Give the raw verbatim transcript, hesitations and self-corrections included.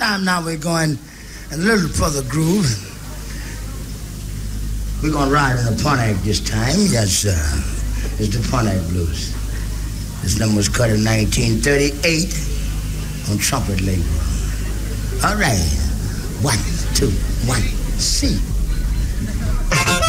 time now we're going a little further groove. We're going to ride in the Pontiac this time. Yes, uh, it's the Pontiac Blues. This number was cut in nineteen thirty-eight on trumpet label. All right. One, two, one, C.